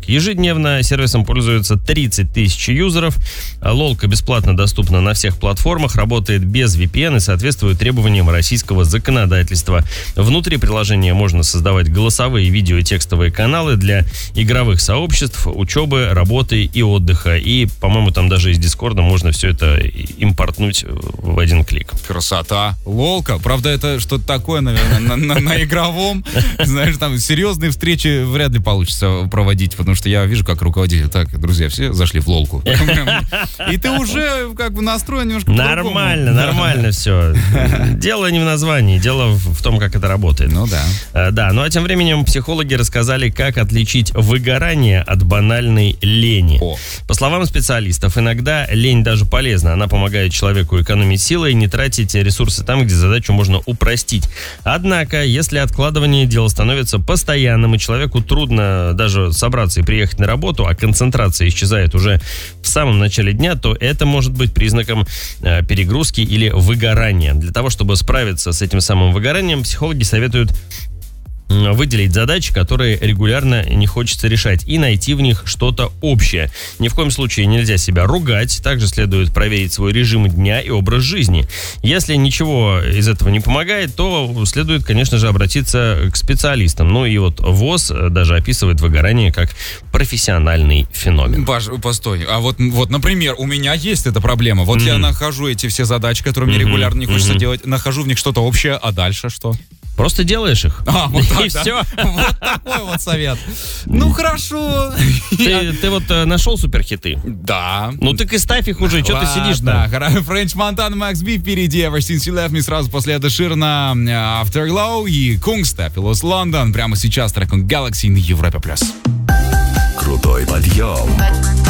Ежедневно сервисом пользуются 30 тысяч юзеров. Лолка бесплатно доступна на всех платформах, работает без VPN и соответствует требованиям российского законодательства. Внутри приложения можно создавать голосовые, видео и текстовые каналы для игровых сообществ, учебы, работы и отдыха. И, по-моему, там даже из Дискорда можно все это импортнуть в один клик. Красота. Лолка. Правда, это что-то такое, наверное, на игровом. Знаешь, там серьезные встречи вряд ли получится проводить, потому что я вижу, как руководитель. Так, друзья, все зашли в лолку. И ты уже как бы настроен немножко по-другому. Нормально все. Дело не в названии, дело в том, как это работает. Ну да. Да, ну а тем временем психологи рассказали, как отличить выгорание от банальной лени. По словам специалистов, иногда лень даже полезна. Она помогает человеку экономить силы и не тратить ресурсы там, где задачу можно упростить. Однако, если откладывание дела становится постоянным, и человеку трудно даже собраться и приехать на работу, а концентрация исчезает уже в самом начале дня, то это может быть признаком перегрузки или выгорания. Для того, чтобы справиться с этим самым выгоранием, психологи советуют выделить задачи, которые регулярно не хочется решать, и найти в них что-то общее. Ни в коем случае нельзя себя ругать, также следует проверить свой режим дня и образ жизни. Если ничего из этого не помогает, то следует, конечно же, обратиться к специалистам. Ну и вот ВОЗ даже описывает выгорание как профессиональный феномен. Паш, постой, а вот, например, у меня есть эта проблема. Вот я нахожу эти все задачи, которые мне регулярно не хочется делать, нахожу в них что-то общее, а дальше что? Просто делаешь их. Вот так, и да? все. Вот такой вот совет. Ну, хорошо. Ты вот нашел суперхиты? Да. Ну, так и ставь их уже, что ты сидишь там? Да, Френч Монтана, Макс Би впереди. Ever Since You Left Me сразу после Эда Ширана Afterglow и Кунгста, Пилос Лондон. Прямо сейчас трек Galaxy на Европе+. Крутой подъем.